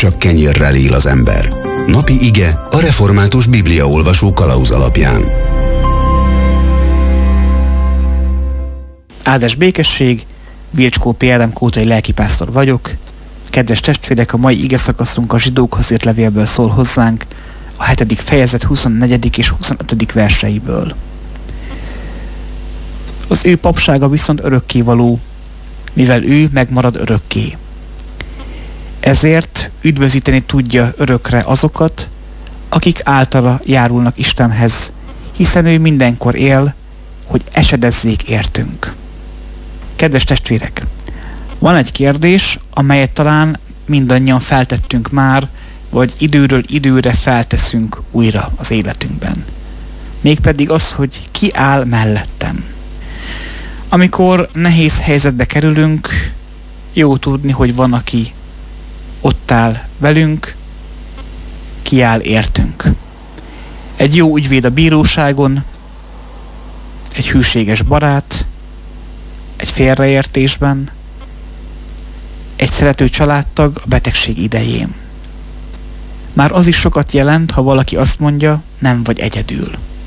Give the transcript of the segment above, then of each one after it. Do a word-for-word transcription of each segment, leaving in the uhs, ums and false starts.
csak kenyérrel él az ember. Napi ige a református bibliaolvasó kalauz alapján. Áldás békesség, Vilcskó P. Ádám kótai lelkipásztor vagyok. Kedves testvérek, a mai ige szakaszunk a Zsidókhoz írt levélből szól hozzánk, a hetedik fejezet huszonnegyedik és huszonötödik verseiből. Az ő papsága viszont örökkévaló, mivel ő megmarad örökké. Ezért üdvözíteni tudja örökre azokat, akik általa járulnak Istenhez, hiszen ő mindenkor él, hogy esedezzék értünk. Kedves testvérek, van egy kérdés, amelyet talán mindannyian feltettünk már, vagy időről időre felteszünk újra az életünkben. Mégpedig az, hogy ki áll mellettem. Amikor nehéz helyzetbe kerülünk, jó tudni, hogy van, aki ott áll velünk, ki áll értünk. Egy jó ügyvéd a bíróságon, egy hűséges barát, egy félreértésben, egy szerető családtag a betegség idején. Már az is sokat jelent, ha valaki azt mondja, nem vagy egyedül.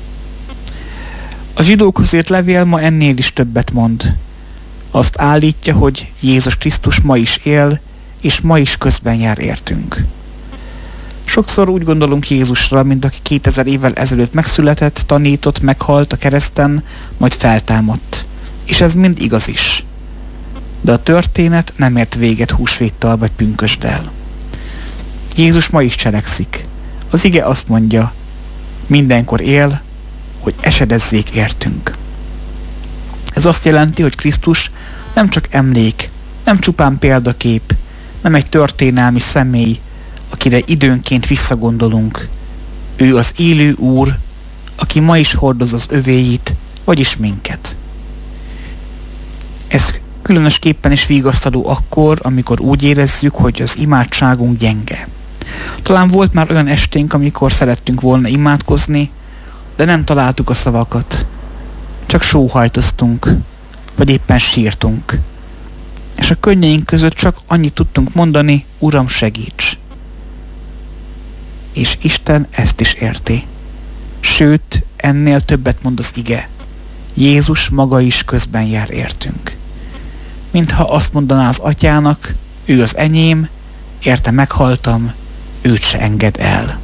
A Zsidókhoz írt levél ma ennél is többet mond. Azt állítja, hogy Jézus Krisztus ma is él, és ma is közben jár értünk. Sokszor úgy gondolunk Jézusra, mint aki kétezer évvel ezelőtt megszületett, tanított, meghalt a kereszten, majd feltámadt. És ez mind igaz is. De a történet nem ért véget húsvéttal vagy pünkösddel. Jézus ma is cselekszik. Az ige azt mondja, mindenkor él, hogy esedezzék értünk. Ez azt jelenti, hogy Krisztus nem csak emlék, nem csupán példakép, nem egy történelmi személy, akire időnként visszagondolunk. Ő az élő Úr, aki ma is hordoz az övéit, vagyis minket. Ez különösképpen is vigasztaló akkor, amikor úgy érezzük, hogy az imádságunk gyenge. Talán volt már olyan esténk, amikor szerettünk volna imádkozni, de nem találtuk a szavakat. Csak sóhajtoztunk, vagy éppen sírtunk. És a könnyeink között csak annyit tudtunk mondani, Uram, segíts! És Isten ezt is érti. Sőt, ennél többet mond az ige. Jézus maga is közben jár értünk. Mintha azt mondaná az atyának, ő az enyém, érte meghaltam, őt se enged el.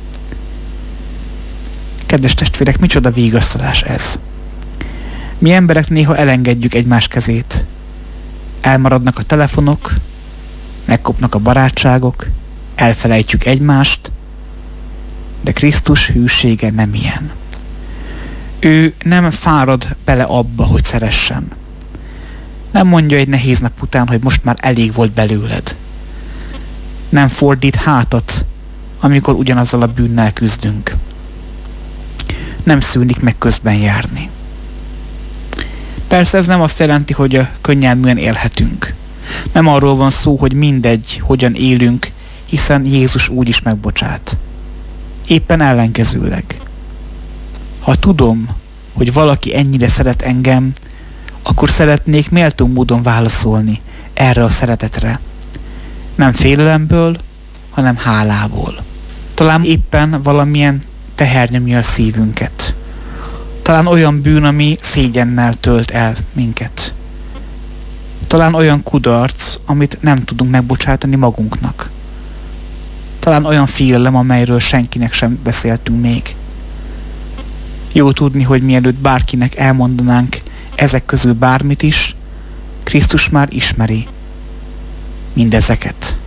Kedves testvérek, micsoda vigasztalás ez. Mi emberek néha elengedjük egymás kezét. Elmaradnak a telefonok, megkopnak a barátságok, elfelejtjük egymást, de Krisztus hűsége nem ilyen. Ő nem fárad bele abba, hogy szeressen. Nem mondja egy nehéz nap után, hogy most már elég volt belőled. Nem fordít hátat, amikor ugyanazzal a bűnnel küzdünk. Nem szűnik meg közben járni. Persze ez nem azt jelenti, hogy a könnyelműen élhetünk. Nem arról van szó, hogy mindegy, hogyan élünk, hiszen Jézus úgy is megbocsát. Éppen ellenkezőleg. Ha tudom, hogy valaki ennyire szeret engem, akkor szeretnék méltó módon válaszolni erre a szeretetre. Nem félelemből, hanem hálából. Talán éppen valamilyen teher nyomja a szívünket. Talán olyan bűn, ami szégyennel tölt el minket. Talán olyan kudarc, amit nem tudunk megbocsátani magunknak. Talán olyan félelem, amelyről senkinek sem beszéltünk még. Jó tudni, hogy mielőtt bárkinek elmondanánk ezek közül bármit is, Krisztus már ismeri mindezeket.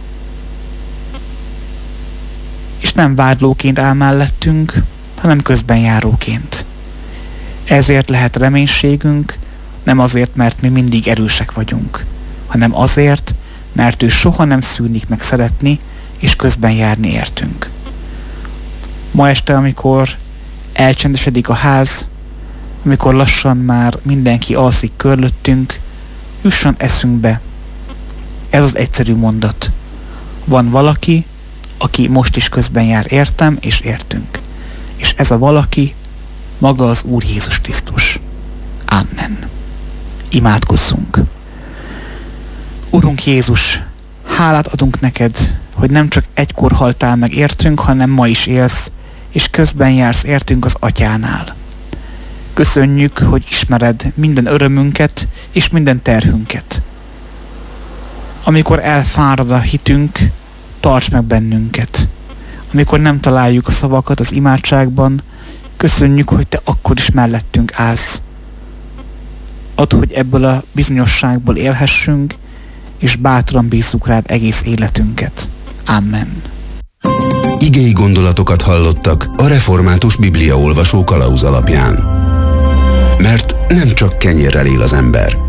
És nem vádlóként áll mellettünk, hanem közbenjáróként. Ezért lehet reménységünk, nem azért, mert mi mindig erősek vagyunk, hanem azért, mert ő soha nem szűnik meg szeretni, és közben járni értünk. Ma este, amikor elcsendesedik a ház, amikor lassan már mindenki alszik körülöttünk, jusson eszünkbe ez az egyszerű mondat. Van valaki, aki most is közben jár értem és értünk. És ez a valaki maga az Úr Jézus Krisztus. Amen. Imádkozzunk. Urunk Jézus, hálát adunk neked hogy nem csak egykor haltál meg értünk, hanem ma is élsz, és közben jársz értünk az Atyánál. Köszönjük, hogy ismered minden örömünket és minden terhünket. Amikor elfárad a hitünk, tarts meg bennünket. Amikor nem találjuk a szavakat az imádságban, köszönjük, hogy te akkor is mellettünk állsz. Add, hogy ebből a bizonyosságból élhessünk, és bátran bízzuk rád egész életünket. Amen. Igei gondolatokat hallottak a Református Bibliaolvasó kalauz alapján. Mert nem csak kenyérrel él az ember,